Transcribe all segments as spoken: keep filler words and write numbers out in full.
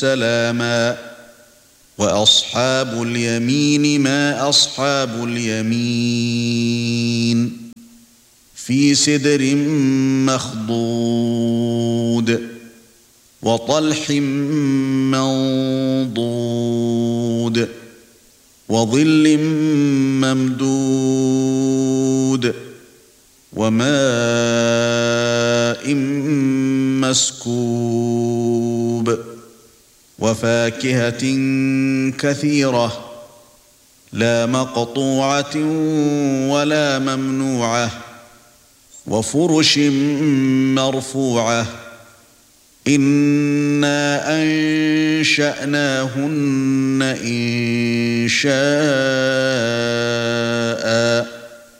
سلاما وأصحاب اليمين ما أصحاب اليمين في سدر مخضود وطلح منضود وظل ممدود وماء مسكوب وفاكهة كثيرة لا مقطوعة ولا ممنوعة وفرش مرفوعة إنا أنشأناهن إنشاء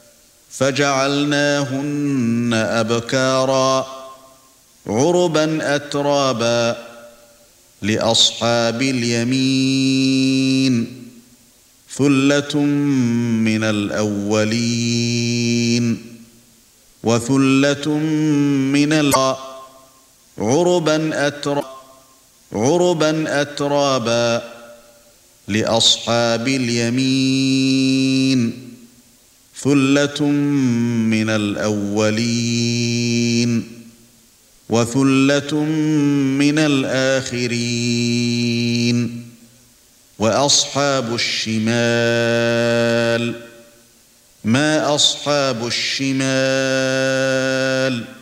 فجعلناهن أبكارا عربا أترابا لأصحاب اليمين ثلة من الأولين وثلة من الآخرين عربا أترابا عربا أترابا لأصحاب اليمين ثلة من الأولين وثلة من الآخرين وأصحاب الشمال ما أصحاب الشمال